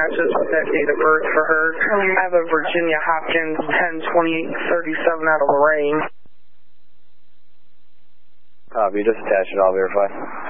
matches with that date of birth for her. I have a Virginia Hopkins 10/28/37 out of Lorraine. Copy, just attach it, I'll verify.